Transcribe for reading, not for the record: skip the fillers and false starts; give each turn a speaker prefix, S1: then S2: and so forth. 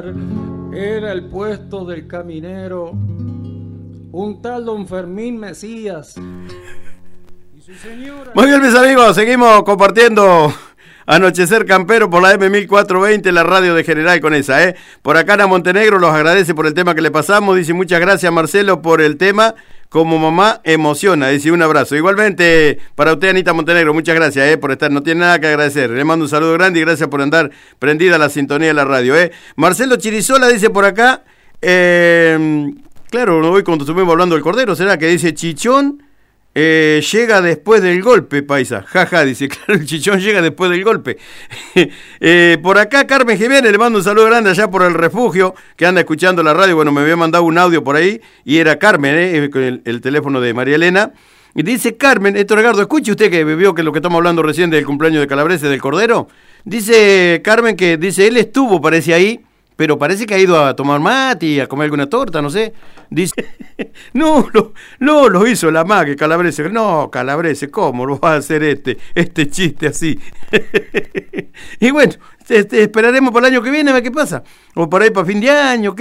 S1: Era el puesto del caminero, un tal don Fermín Mesías. Y su señora...
S2: Muy bien, mis amigos, seguimos compartiendo Anochecer Campero por la M1420, la radio de General Conesa, Por acá Ana Montenegro los agradece por el tema que le pasamos, dice muchas gracias Marcelo por el tema, como mamá emociona, dice un abrazo. Igualmente para usted Anita Montenegro, muchas gracias por estar, no tiene nada que agradecer, le mando un saludo grande y gracias por andar prendida a la sintonía de la radio. Marcelo Chirizola dice por acá, claro, hoy cuando estuvimos hablando del Cordero, será que dice Chichón llega después del golpe, paisa. Jaja, dice, claro, el Chichón llega después del golpe. Por acá Carmen Jiménez, le mando un saludo grande allá por el refugio, que anda escuchando la radio. Bueno, me había mandado un audio por ahí, y era Carmen, con el teléfono de María Elena. Y dice Carmen, Ricardo, escuche usted que vio que lo que estamos hablando recién del cumpleaños de Calabrese, del Cordero. Dice Carmen que, dice, él estuvo, parece ahí, pero parece que ha ido a tomar mate y a comer alguna torta, no sé. Dice, no, lo hizo la mague Calabrese. No, Calabrese, ¿cómo lo va a hacer este chiste así? Y bueno, esperaremos para el año que viene a ver qué pasa. O por ahí para fin de año.